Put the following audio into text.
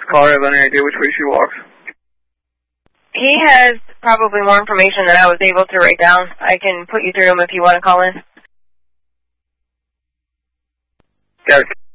caller have any idea which way she walks? He has probably more information than I was able to write down. I can put you through him if you want to call in. Got it.